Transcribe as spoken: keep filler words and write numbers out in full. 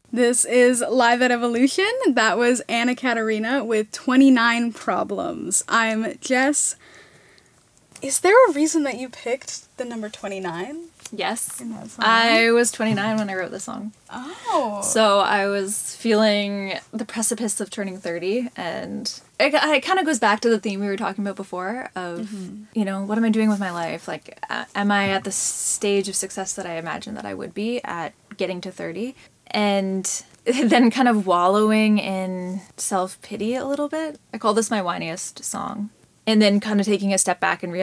This is Live at Evolution. That was Anna Katarina with twenty-nine Problems. I'm Jess. Is there a reason that you picked the number twenty-nine? Yes. I was twenty-nine when I wrote the song. Oh. So I was feeling the precipice of turning thirty, and it, it kind of goes back to the theme we were talking about before of, mm-hmm. you know, what am I doing with my life? Like, uh, am I at the stage of success that I imagined that I would be at getting to thirty? And then kind of wallowing in self-pity a little bit. I call this my whiniest song. And then kind of taking a step back and realizing